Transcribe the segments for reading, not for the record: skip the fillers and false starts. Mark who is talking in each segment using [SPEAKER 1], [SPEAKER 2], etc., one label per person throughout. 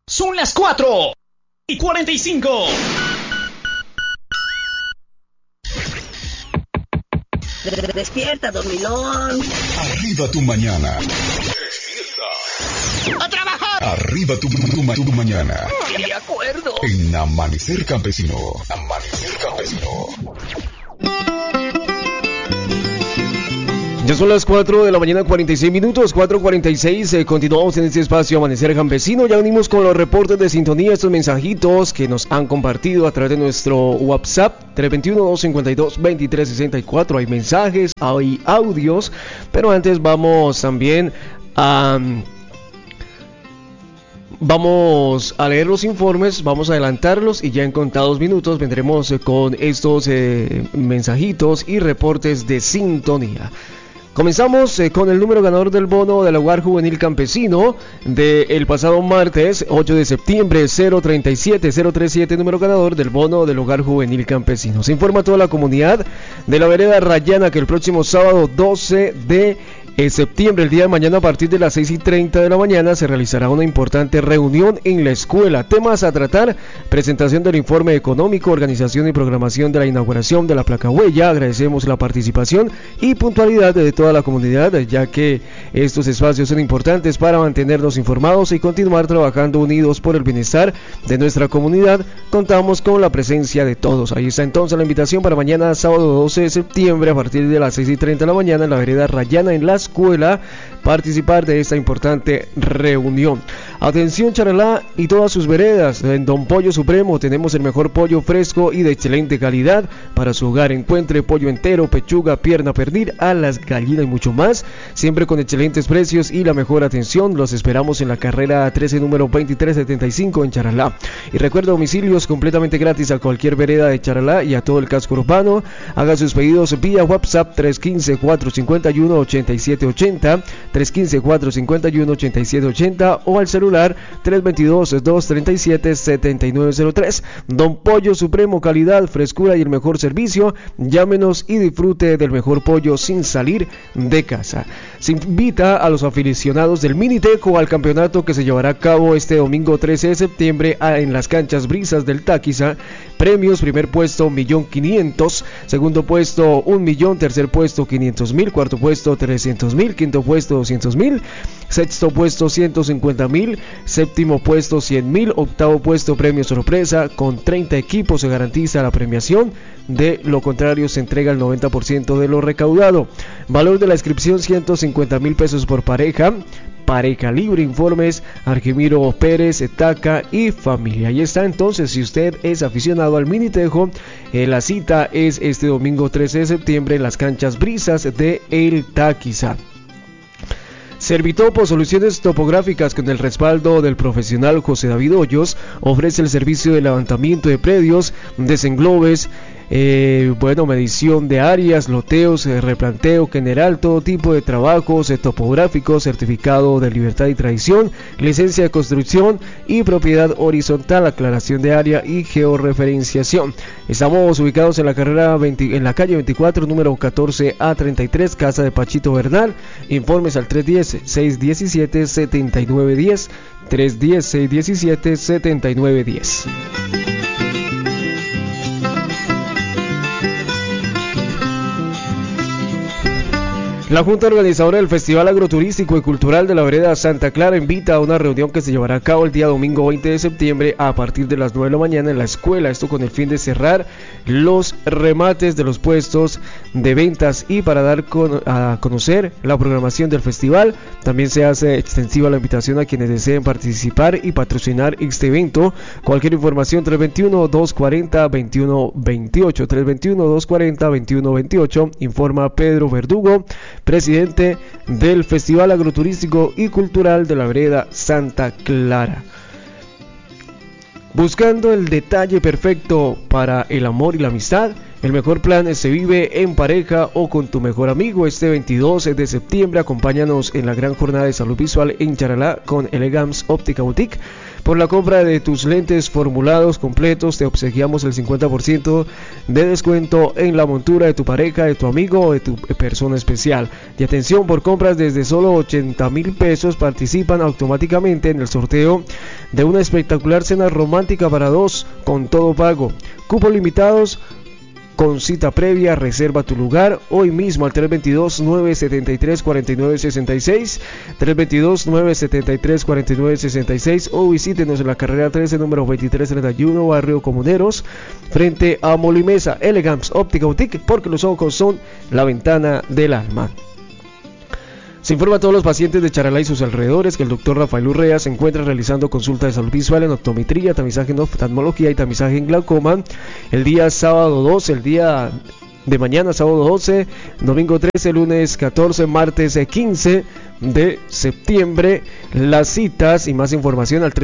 [SPEAKER 1] Son las 4:45.
[SPEAKER 2] Despierta, dormilón.
[SPEAKER 3] Arriba tu mañana.
[SPEAKER 2] Despierta. ¡A trabajar!
[SPEAKER 3] Arriba tu mañana.
[SPEAKER 2] De acuerdo.
[SPEAKER 3] En Amanecer Campesino. Amanecer Campesino.
[SPEAKER 4] Ya son las 4 de la mañana, 46 minutos, 4:46, continuamos en este espacio Amanecer Campesino. Ya venimos con los reportes de sintonía, estos mensajitos que nos han compartido a través de nuestro WhatsApp 321-252-2364. Hay mensajes, hay audios, pero antes vamos también a leer los informes, vamos a adelantarlos y ya en contados minutos vendremos con estos mensajitos y reportes de sintonía. Comenzamos con el número ganador del bono del Hogar Juvenil Campesino del pasado martes 8 de septiembre, 037, número ganador del bono del Hogar Juvenil Campesino. Se informa a toda la comunidad de la vereda Rayana que el próximo sábado 12 de septiembre, el día de mañana, a partir de las 6:30 de la mañana, se realizará una importante reunión en la escuela. Temas a tratar: presentación del informe económico, organización y programación de la inauguración de la placa huella. Agradecemos la participación y puntualidad de toda la comunidad, ya que estos espacios son importantes para mantenernos informados y continuar trabajando unidos por el bienestar de nuestra comunidad. Contamos con la presencia de todos. Ahí está entonces la invitación para mañana, sábado 12 de septiembre, a partir de las 6:30 de la mañana, en la vereda Rayana, en la escuela, participar de esta importante reunión. Atención Charalá y todas sus veredas, en Don Pollo Supremo tenemos el mejor pollo fresco y de excelente calidad para su hogar. Encuentre pollo entero, pechuga, pierna, pernil, alas, gallina y mucho más, siempre con excelentes precios y la mejor atención. Los esperamos en la carrera 13, número 2375 en Charalá. Y recuerda, domicilios completamente gratis a cualquier vereda de Charalá y a todo el casco urbano. Haga sus pedidos vía WhatsApp 315-451-8780, 315-451-8780 o al celular 322-237-7903. Don Pollo Supremo, calidad, frescura y el mejor servicio. Llámenos y disfrute del mejor pollo sin salir de casa. Se invita a los aficionados del Miniteco al campeonato que se llevará a cabo este domingo 13 de septiembre en las canchas Brisas del Táquiza. Premios: primer puesto 1.500.000, segundo puesto 1.000.000, tercer puesto 500.000, cuarto puesto 300.000, quinto puesto 200.000, sexto puesto 150.000, séptimo puesto 100.000, octavo puesto premio sorpresa. Con 30 equipos se garantiza la premiación, de lo contrario se entrega el 90% de lo recaudado. Valor de la inscripción 150.000 pesos por pareja libre. Informes: Argemiro Pérez, Etaca y familia. Ahí está entonces, si usted es aficionado al Minitejo, la cita es este domingo 13 de septiembre en las canchas Brisas de El Táquiza. Servitopo, soluciones topográficas con el respaldo del profesional José David Hoyos, ofrece el servicio de levantamiento de predios, desenglobes, medición de áreas, loteos, replanteo general, todo tipo de trabajos topográficos, certificado de libertad y tradición, licencia de construcción y propiedad horizontal, aclaración de área y georreferenciación. Estamos ubicados en la en la calle 24, número 14A33, casa de Pachito Bernal. Informes al 310-617-7910, 310-617-7910. La Junta Organizadora del Festival Agroturístico y Cultural de la Vereda Santa Clara invita a una reunión que se llevará a cabo el día domingo 20 de septiembre a partir de las 9 de la mañana en la escuela. Esto con el fin de cerrar los remates de los puestos de ventas y para dar a conocer la programación del festival. También se hace extensiva la invitación a quienes deseen participar y patrocinar este evento. Cualquier información 321-240-2128, 321-240-2128. Informa Pedro Verdugo, presidente del Festival Agroturístico y Cultural de la Vereda Santa Clara. Buscando el detalle perfecto para el amor y la amistad, el mejor plan se vive en pareja o con tu mejor amigo. Este 22 de septiembre acompáñanos en la gran jornada de salud visual en Charalá con Elegance Óptica Boutique. Por la compra de tus lentes formulados completos te obsequiamos el 50% de descuento en la montura de tu pareja, de tu amigo o de tu persona especial. Y atención, por compras desde solo 80,000 pesos participan automáticamente en el sorteo de una espectacular cena romántica para dos con todo pago. Cupos limitados. Con cita previa, reserva tu lugar hoy mismo al 322-973-4966, 322-973-4966 o visítenos en la carrera 13, número 2331, Barrio Comuneros, frente a Molimesa. Elegance Óptica Boutique, porque los ojos son la ventana del alma. Se informa a todos los pacientes de Charalá y sus alrededores que el doctor Rafael Urrea se encuentra realizando consulta de salud visual en optometría, tamizaje en oftalmología y tamizaje en glaucoma el día sábado 12, el día de mañana sábado 12, domingo 13, lunes 14, martes 15 de septiembre. Las citas y más información al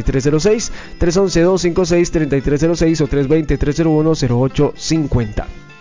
[SPEAKER 4] 311-256-3306, 311-256-3306 o 320-301-0850.